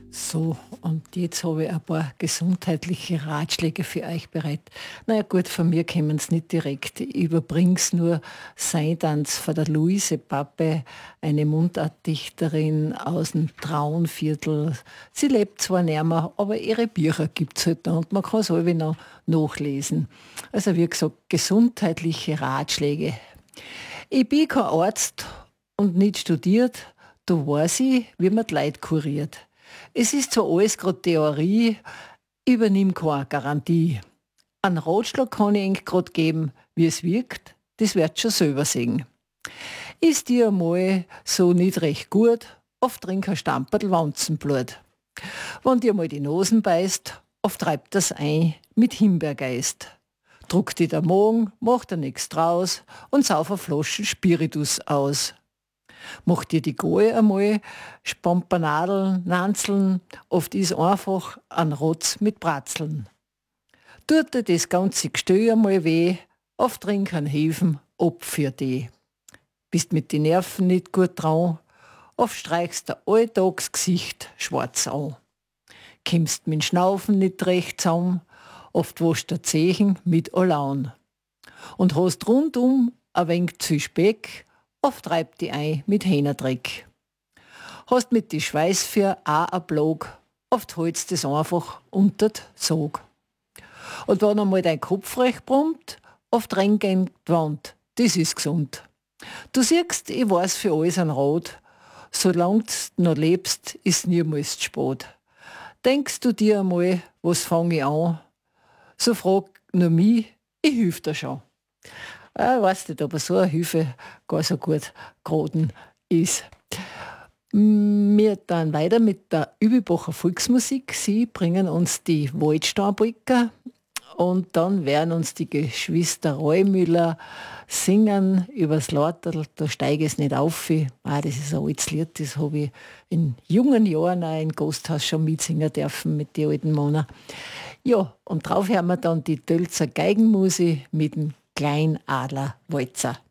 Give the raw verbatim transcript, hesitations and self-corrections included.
So, und jetzt habe ich ein paar gesundheitliche Ratschläge für euch bereit. Na ja gut, von mir kommen es nicht direkt. Ich überbringe es nur Seitanz von der Luise Pape, eine Mundartdichterin aus dem Traunviertel. Sie lebt zwar nicht mehr, aber ihre Bücher gibt es halt noch und man kann es alle noch nachlesen. Also wie gesagt, gesundheitliche Ratschläge. Ich bin kein Arzt und nicht studiert, da weiß ich, wie man die Leute kuriert. Es ist zwar alles gerade Theorie, übernimm keine Garantie. Einen Ratschlag kann ich Ihnen gerade geben, wie es wirkt, das wird schon selber sehen. Ist dir einmal so nicht recht gut, oft trink ein Stamperl Wanzenblut. Wenn dir mal die Nosen beißt, oft treibt das ein mit Himbeergeist. Druck dir der Magen, mach dir nix draus und sauf eine Flaschen Spiritus aus. Mach dir die Galle einmal, Spampanadeln, Nanzeln, oft ist einfach ein Rotz mit Bratzeln. Tut dir das ganze Gestell einmal weh, oft trink einen Hefen, ob für die. Bist mit den Nerven nicht gut dran, oft streichst der Alltagsgesicht schwarz an. Kimmst mit dem Schnaufen nicht recht zusammen, oft wascht der Zehen mit allein. Und hast rundum ein wenig zu Speck, oft treibt die ein mit Hähnerdreck. Hast mit die Schweißfür auch ein Blog, oft holst das einfach unter d Sog. Und wenn einmal dein Kopf recht brummt, oft rennt in die Wand, das ist gesund. Du siehst, ich weiß für alles ein Rat, solange du noch lebst, ist niemals zu spät. Denkst du dir einmal, was fange ich an? So frag nur mich, ich hilf dir schon. Ich weiß nicht, ob so eine Hilfe gar so gut geraten ist. Wir dann weiter mit der Übibacher Volksmusik. Sie bringen uns die Waldsteinbrücker und dann werden uns die Geschwister Reumüller singen übers Lauterl, da steige es nicht auf. Ah, das ist ein altes Lied, das habe ich in jungen Jahren auch im Gasthaus schon mitsingen dürfen mit den alten Männern. Ja, und drauf hören wir dann die Tölzer Geigenmusik mit dem Kleinadler Walzer.